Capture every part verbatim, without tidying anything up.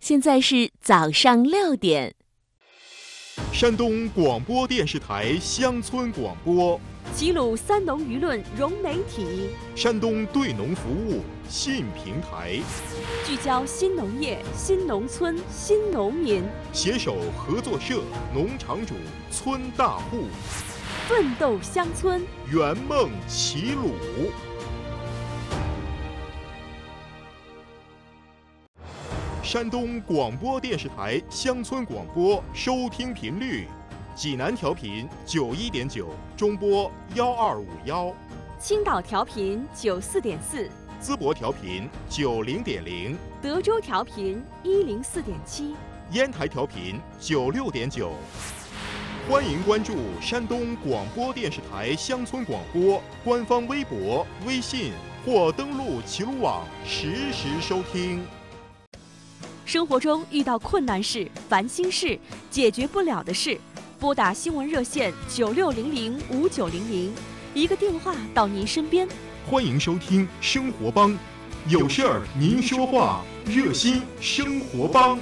现在是早上六点。 山东广播电视台乡村广播， 齐鲁三农舆论融媒体， 山东对农服务信平台， 聚焦新农业、新农村、新农民， 携手合作社、农场主、村大户， 奋斗乡村， 圆梦齐鲁。山东广播电视台乡村广播收听频率：济南调频九一点九，中波幺二五幺； 青岛调频九四点四， 淄博调频九零点零， 德州调频一零四点七， 烟台调频九六点九。欢迎关注山东广播电视台乡村广播官方微博、微信或登录齐鲁网实时收听。 生活中遇到困难事、烦心事、解决不了的事，拨打新闻热线九六零零五九零零，一个电话到您身边。 欢迎收听生活帮，有事儿您说话，热心生活帮。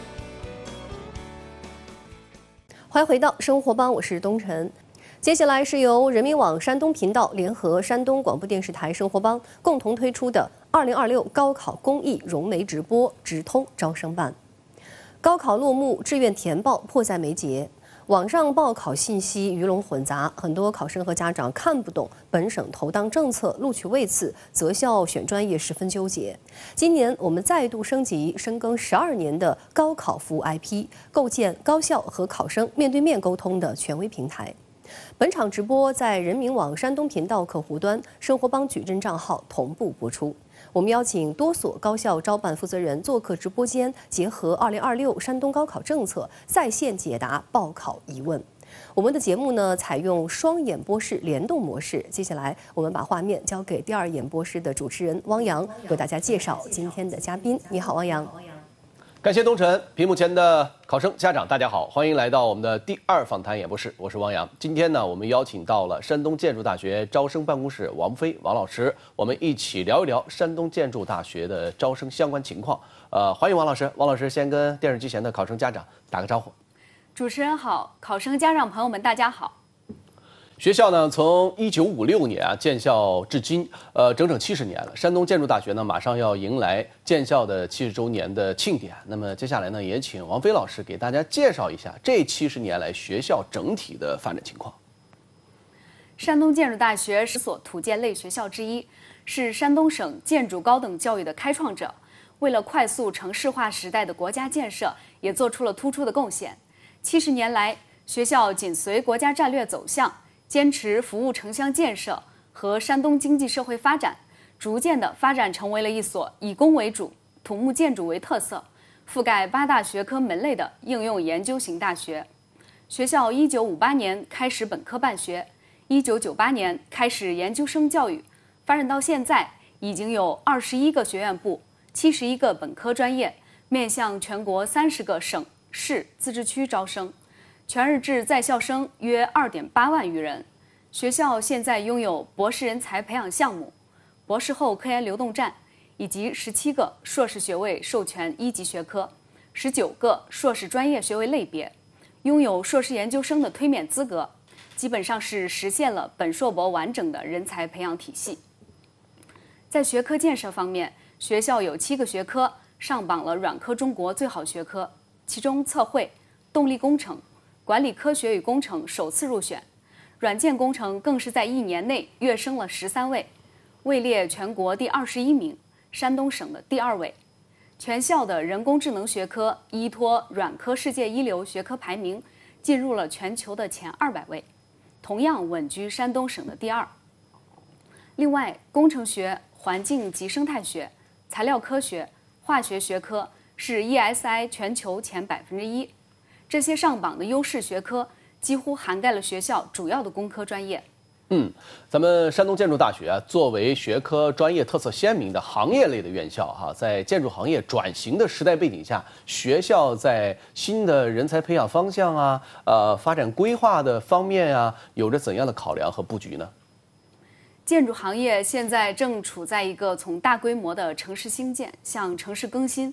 欢迎回到生活帮，我是东晨。接下来是由人民网山东频道联合山东广播电视台生活帮共同推出的二零二六高考公益融媒直播直通招生办。高考落幕，志愿填报迫在眉睫，网上报考信息鱼龙混杂，很多考生和家长看不懂本省投档政策，录取位次、择校选专业十分纠结。今年我们再度升级深耕十二年的高考服务 I P， 构建高校和考生面对面沟通的权威平台。本场直播在人民网山东频道客户端、生活帮矩阵账号同步播出。我们邀请多所高校招办负责人做客直播间，结合二零二六山东高考政策，在线解答报考疑问。我们的节目呢，采用双演播室联动模式。接下来，我们把画面交给第二演播室的主持人汪洋，为大家介绍今天的嘉宾。你好，汪洋。 感谢东晨，屏幕前的考生家长大家好，欢迎来到我们的第二访谈演播室，我是汪洋。今天呢，我们邀请到了山东建筑大学招生办公室王飞王老师，我们一起聊一聊山东建筑大学的招生相关情况。呃，欢迎王老师。王老师先跟电视机前的考生家长打个招呼。 主持人好，考生家长朋友们大家好。 学校呢，从一九五六年啊建校至今，呃，整整七十年了。山东建筑大学呢，马上要迎来建校的七十周年的庆典。那么接下来呢，也请王飞老师给大家介绍一下这七十年来学校整体的发展情况。 山东建筑大学是所土建类学校之一，是山东省建筑高等教育的开创者。为了快速城市化时代的国家建设，也做出了突出的贡献。七十年来，学校紧随国家战略走向，坚持服务城乡建设和山东经济社会发展，逐渐地发展成为了一所以工为主、土木建筑为特色、覆盖八大学科门类的应用研究型大学。学校一九五八年开始本科办学，一九九八年开始研究生教育，发展到现在已经有二十一个学院部、七十一个本科专业，面向全国三十个省市自治区招生。全日制在校生约二点八万余人。学校现在拥有博士人才培养项目、博士后科研流动站，以及十七个硕士学位授权一级学科，十九个硕士专业学位类别，拥有硕士研究生的推免资格，基本上是实现了本硕博完整的人才培养体系。在学科建设方面，学校有七个学科上榜了软科中国最好学科，其中测绘、动力工程、管理科学与工程首次入选，软件工程更是在一年内跃升了十三位，位列全国第二十一名，山东省的第二位。全校的人工智能学科依托软科世界一流学科排名，进入了全球的前二百位，同样稳居山东省的第二。另外，工程学、环境及生态学、材料科学、化学学科是 E S I 全球前百分之一。这些上榜的优势学科几乎涵盖了学校主要的工科专业。 嗯，咱们山东建筑大学啊，作为学科专业特色鲜明的行业类的院校哈、啊，在建筑行业转型的时代背景下，学校在新的人才培养方向啊，呃，发展规划的方面啊，有着怎样的考量和布局呢？ 建筑行业现在正处在一个从大规模的城市兴建向城市更新、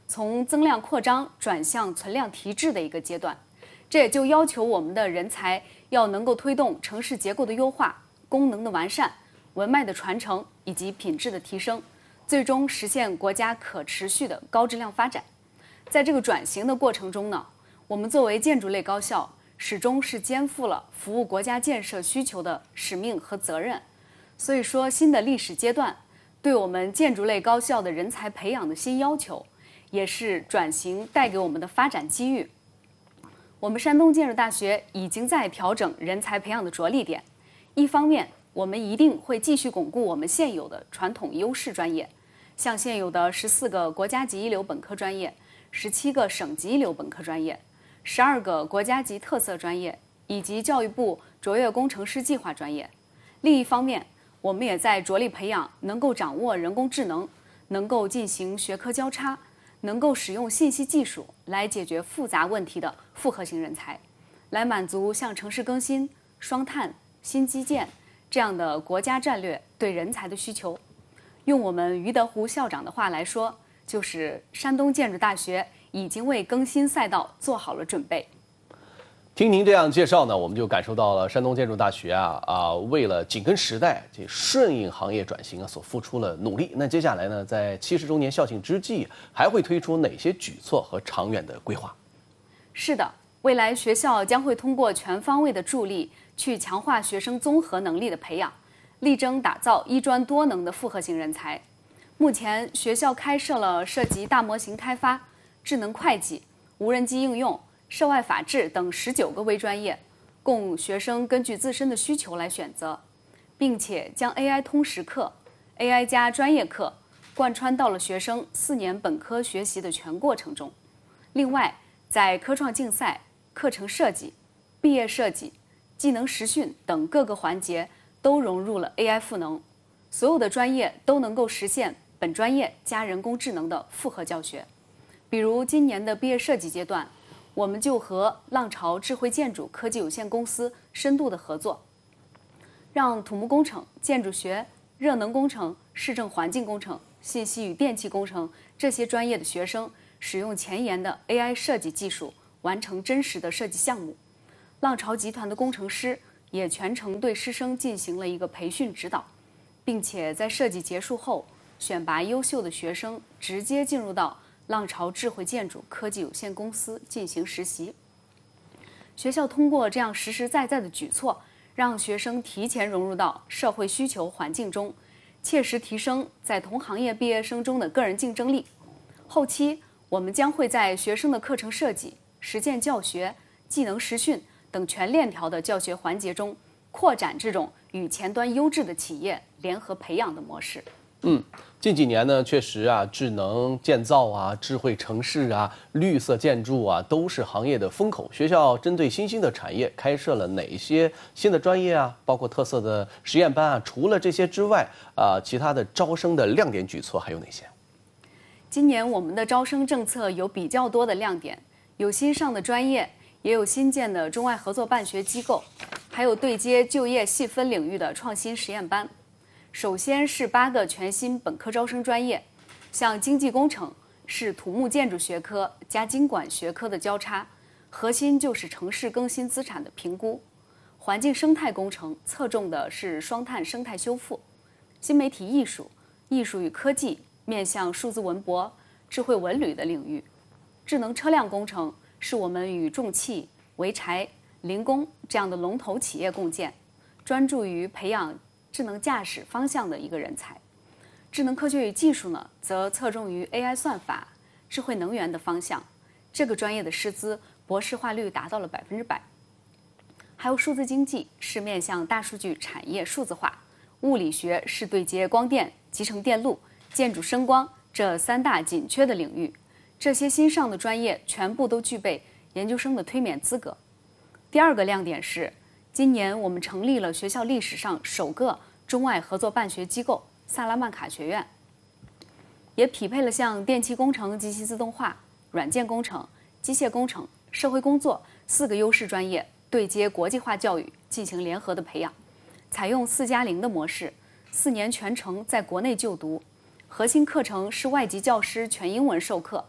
从增量扩张转向存量提质的一个阶段。这也就要求我们的人才要能够推动城市结构的优化、功能的完善、文脉的传承以及品质的提升，最终实现国家可持续的高质量发展。在这个转型的过程中呢，我们作为建筑类高校，始终是肩负了服务国家建设需求的使命和责任。所以说，新的历史阶段对我们建筑类高校的人才培养的新要求，也是转型带给我们的发展机遇。我们山东建筑大学已经在调整人才培养的着力点。一方面，我们一定会继续巩固我们现有的传统优势专业，像现有的十四个国家级一流本科专业、十七个省级一流本科专业、十二个国家级特色专业，以及教育部卓越工程师计划专业。另一方面，我们也在着力培养能够掌握人工智能、能够进行学科交叉、能够使用信息技术来解决复杂问题的复合型人才，来满足像城市更新、双碳、新基建这样的国家战略对人才的需求。用我们于德湖校长的话来说，就是山东建筑大学已经为更新赛道做好了准备。 听您这样介绍呢，我们就感受到了山东建筑大学啊啊，为了紧跟时代、这顺应行业转型啊，所付出了努力。那接下来呢，在七十周年校庆之际，还会推出哪些举措和长远的规划？ 是的，未来学校将会通过全方位的助力，去强化学生综合能力的培养，力争打造一专多能的复合型人才。目前，学校开设了涉及大模型开发、智能会计、无人机应用、涉外法治等十九个微专业，供学生根据自身的需求来选择，并且将 A I 通识课、A I 加专业课贯穿到了学生四年本科学习的全过程中。另外，在科创竞赛、课程设计、毕业设计、技能实训等各个环节都融入了 A I 赋能，所有的专业都能够实现本专业加人工智能的复合教学。比如今年的毕业设计阶段，我们就和浪潮智慧建筑科技有限公司深度的合作，让土木工程、建筑学、热能工程、市政环境工程、信息与电气工程这些专业的学生使用前沿的 A I 设计技术，完成真实的设计项目。浪潮集团的工程师也全程对师生进行了一个培训指导，并且在设计结束后，选拔优秀的学生直接进入到浪潮智慧建筑科技有限公司进行实习。学校通过这样实实在在的举措，让学生提前融入到社会需求环境中，切实提升在同行业毕业生中的个人竞争力。后期我们将会在学生的课程设计、实践教学、技能实训等全链条的教学环节中，扩展这种与前端优质的企业联合培养的模式。 嗯，近几年呢，确实啊，智能建造啊、智慧城市啊、绿色建筑啊，都是行业的风口。学校针对新兴的产业开设了哪些新的专业啊？包括特色的实验班啊。除了这些之外啊，其他的招生的亮点举措还有哪些？ 今年我们的招生政策有比较多的亮点，有新上的专业，也有新建的中外合作办学机构，还有对接就业细分领域的创新实验班。首先是八个全新本科招生专业，像经济工程是土木建筑学科加经管学科的交叉，核心就是城市更新资产的评估；环境生态工程侧重的是双碳生态修复；新媒体艺术、艺术与科技面向数字文博、智慧文旅的领域；智能车辆工程是我们与重汽、潍柴、零工这样的龙头企业共建，专注于培养智能驾驶方向的一个人才。智能科学与技术呢，则侧重于 A I 算法、智慧能源的方向。这个专业的师资博士化率达到了百分之百。还有数字经济是面向大数据产业数字化，物理学是对接光电、集成电路、建筑声光这三大紧缺的领域。这些新上的专业全部都具备研究生的推免资格。第二个亮点是，今年我们成立了学校历史上首个中外合作办学机构萨拉曼卡学院，也匹配了像电气工程、机器自动化、软件工程、机械工程、社会工作四个优势专业，对接国际化教育进行联合的培养，采用四加零的模式，四年全程在国内就读，核心课程是外籍教师全英文授课，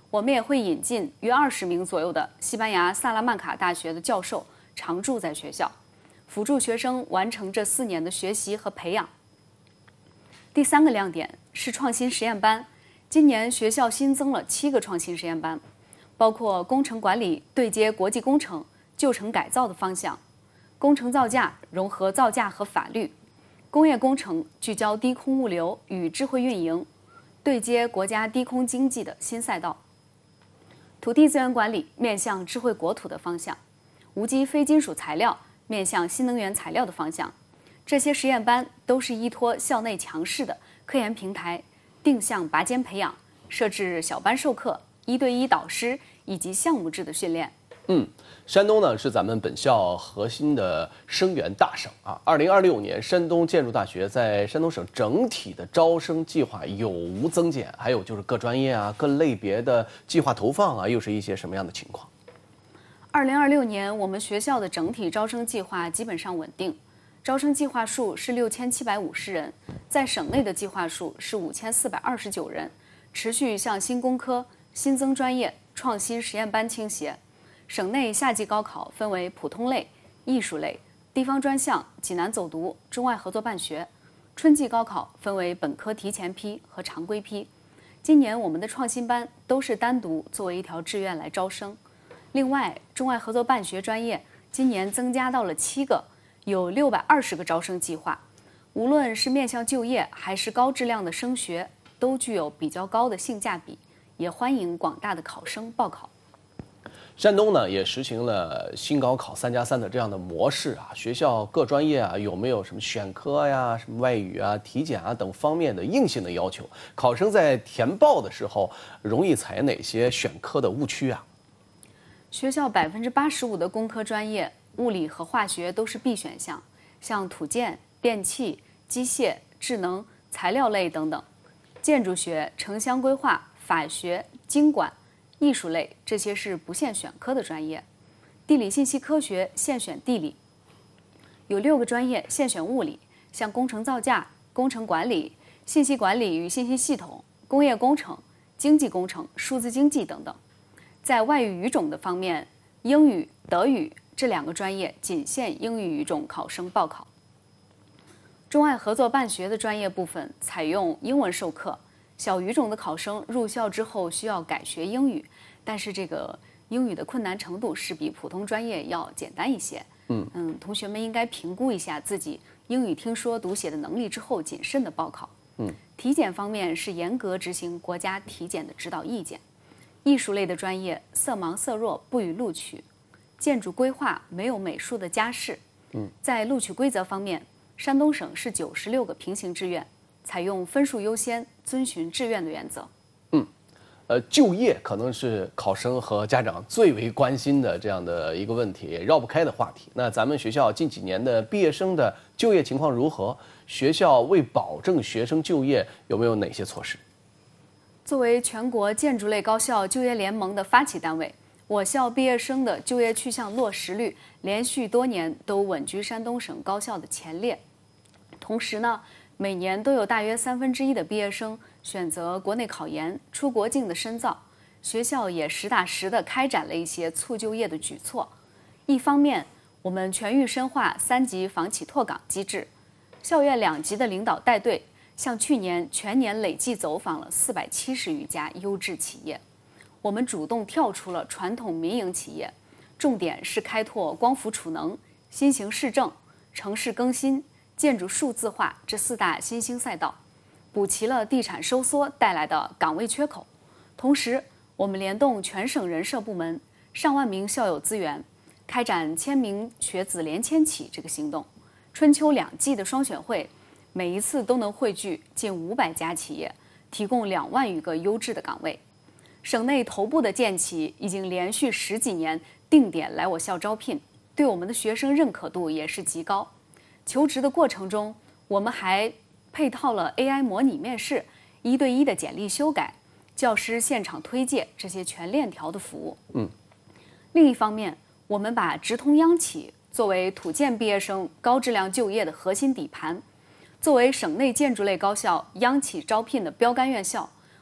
我们也会引进约二十名左右的西班牙萨拉曼卡大学的教授常驻在学校，辅助学生完成这四年的学习和培养。第三个亮点是创新实验班，今年学校新增了七个创新实验班，包括工程管理对接国际工程、旧城改造的方向，工程造价融合造价和法律，工业工程聚焦低空物流与智慧运营，对接国家低空经济的新赛道，土地资源管理面向智慧国土的方向，无机非金属材料面向新能源材料的方向。这些实验班都是依托校内强势的科研平台，定向拔尖培养，设置小班授课、一对一导师以及项目制的训练。 嗯，山东呢是咱们本校核心的生源大省啊。二零二六年，山东建筑大学在山东省整体的招生计划有无增减？还有就是各专业啊、各类别的计划投放啊，又是一些什么样的情况？ 二零二六年，我们学校的整体招生计划基本上稳定，招生计划数是六千七百五十人，在省内的计划数是五千四百二十九人，持续向新工科、新增专业、创新实验班倾斜。省内夏季高考分为普通类、艺术类、地方专项、济南走读、中外合作办学；春季高考分为本科提前批和常规批。今年我们的创新班都是单独作为一条志愿来招生。另外，中外合作办学专业今年增加到了七个，有六百二十个招生计划。无论是面向就业还是高质量的升学，都具有比较高的性价比，也欢迎广大的考生报考。 山东呢也实行了新高考三加三的这样的模式啊，学校各专业啊有没有什么选科呀、什么外语啊、体检啊等方面的硬性的要求？考生在填报的时候容易踩哪些选科的误区啊？ 学校百分之八十五的工科专业，物理和化学都是必选项，像土建、电气、机械、智能、材料类等等，建筑学、城乡规划、法学、经管、艺术类这些是不限选科的专业，地理信息科学限选地理，有六个专业限选物理，像工程造价、工程管理、信息管理与信息系统、工业工程、经济工程、数字经济等等。在外语语种的方面，英语、德语这两个专业仅限英语语种考生报考。中外合作办学的专业部分采用英文授课。小语种的考生入校之后需要改学英语，但是这个英语的困难程度是比普通专业要简单一些。嗯嗯，同学们应该评估一下自己英语听说读写的能力之后，谨慎的报考。嗯，体检方面是严格执行国家体检的指导意见。艺术类的专业色盲色弱不予录取，建筑规划没有美术的加试。嗯，在录取规则方面，山东省是九十六个平行志愿。采用分数优先，遵循志愿的原则。 嗯，呃，就业可能是考生和家长最为关心的这样的一个问题，也绕不开的话题。那咱们学校近几年的毕业生的就业情况如何？学校为保证学生就业有没有哪些措施？ 作为全国建筑类高校就业联盟的发起单位，我校毕业生的就业去向落实率连续多年都稳居山东省高校的前列。同时呢，每年都有大约三分之一的毕业生选择国内考研、出国境的深造，学校也实打实地开展了一些促就业的举措。一方面，我们全域深化三级房企拓岗机制，校院两级的领导带队，像去年全年累计走访了四百七十余家优质企业。我们主动跳出了传统民营企业，重点是开拓光伏储能、新型市政、城市更新、建筑数字化这四大新兴赛道，补齐了地产收缩带来的岗位缺口。同时，我们联动全省人社部门上万名校友资源，开展千名学子联千企这个行动。春秋两季的双选会，每一次都能汇聚近五百家企业，提供两万余个优质的岗位。省内头部的建企已经连续十几年定点来我校招聘，对我们的学生认可度也是极高。求职的过程中，我们还配套了 A I 模拟面试、一对一的简历修改、教师现场推介这些全链条的服务。嗯。另一方面，我们把直通央企作为土建毕业生高质量就业的核心底盘。作为省内建筑类高校央企招聘的标杆院校，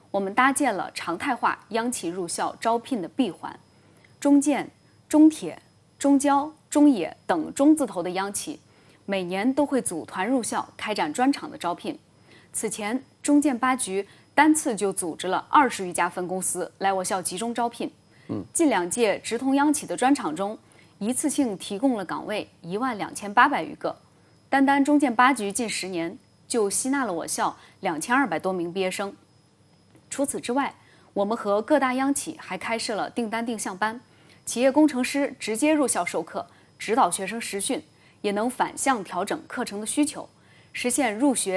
我们搭建了常态化央企入校招聘的闭环，中建、中铁、中交、中冶等中字头的央企，每年都会组团入校开展专场的招聘。此前，中建八局单次就组织了二十余家分公司来我校集中招聘。嗯，近两届直通央企的专场中，一次性提供了岗位一万两千八百余个。单单中建八局近十年就吸纳了我校两千二百多名毕业生。除此之外，我们和各大央企还开设了订单定向班，企业工程师直接入校授课，指导学生实训，也能反向调整课程的需求，实现入学